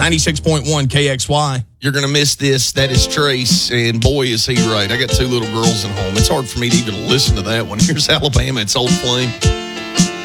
96.1 KXY. You're going to miss this. That is Trace, and boy, is he right. I got two little girls at home. It's hard for me to even listen to that one. Here's Alabama. It's Old Flame.